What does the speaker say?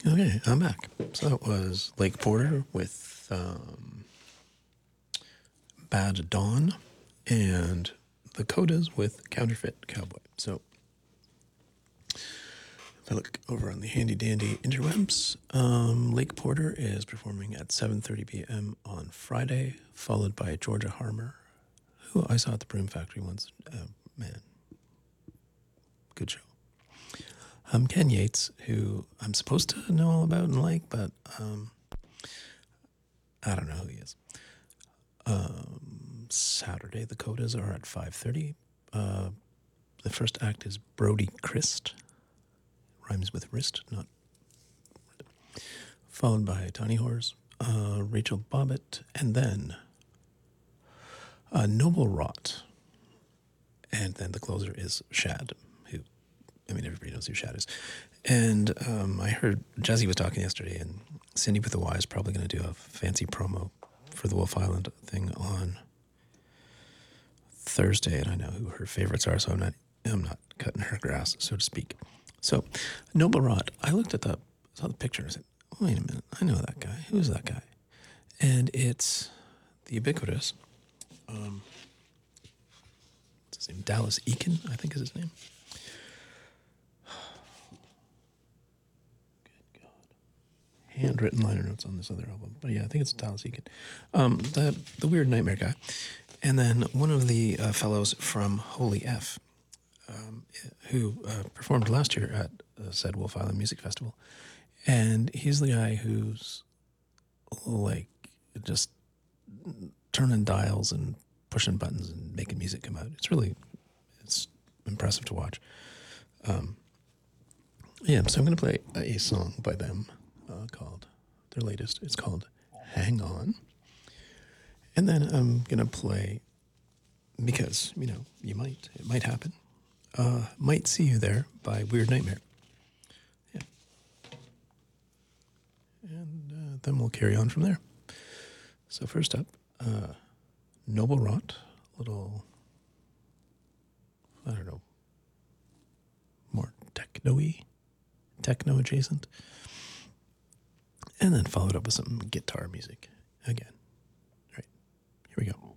Okay, I'm back. So that was Lake Porter with Bad Dawn and the Codas with Counterfeit Cowboy. So if I look over on the handy dandy interwebs, Lake Porter is performing at 7:30 p.m. on Friday, followed by Georgia Harmer, who I saw at the Broom Factory once. Man, good show. Ken Yates, who I'm supposed to know all about and like, but I don't know who he is. Saturday, the Codas are at 5:30. The first act is Brody Christ, rhymes with wrist, not followed by Tiny Horse, Rachel Bobbitt, and then Noble Rot. And then the closer is Shad, who, I mean, everybody knows who Shad is. And I heard Jesse was talking yesterday, and Cindy with the Y is probably going to do a fancy promo for the Wolf Island thing on Thursday, and I know who her favorites are, so I'm not cutting her grass, so to speak. So, Noble Rot, I saw the picture, and I said, wait a minute, I know that guy. Who's that guy? And it's the ubiquitous, what's his name? Dallas Eakin, I think is his name. Good God. Handwritten liner notes on this other album. But yeah, I think it's Dallas Eakin. The Weird Nightmare guy. And then one of the fellows from Holy F, who performed last year at said Wolf Island Music Festival. And he's the guy who's like just turning dials and pushing buttons and making music come out. It's impressive to watch. Yeah, so I'm going to play a song by them called, their latest, it's called Hang On. And then I'm going to play, because, it might happen, Might See You There by Weird Nightmare. Yeah. And then we'll carry on from there. So first up, Noble Rot, little, I don't know, more techno adjacent. And then followed up with some guitar music again. All right, here we go.